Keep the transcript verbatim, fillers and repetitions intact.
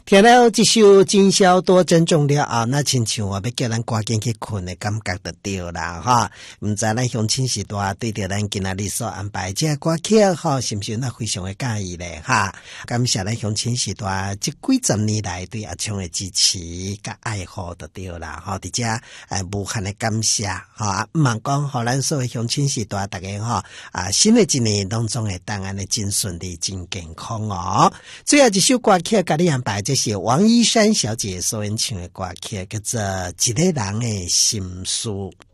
听了这首今宵多珍重了后，那亲像我要叫咱赶紧去困的感觉就对啦哈。唔知咱乡亲时代对着咱今仔日所安排这歌曲哈，是不是那非常的介意咧哈？感谢咱乡亲时代这几十年来对阿昌的支持甲爱护就对啦哈。伫遮诶无限的感谢哈，毋茫讲互咱所有乡亲时代大家哈啊，新的一年当中会当安的真顺利、真健康哦。最后一首歌曲甲你安排，这是王一山小姐所演唱的歌曲，叫做《一个人的心事》。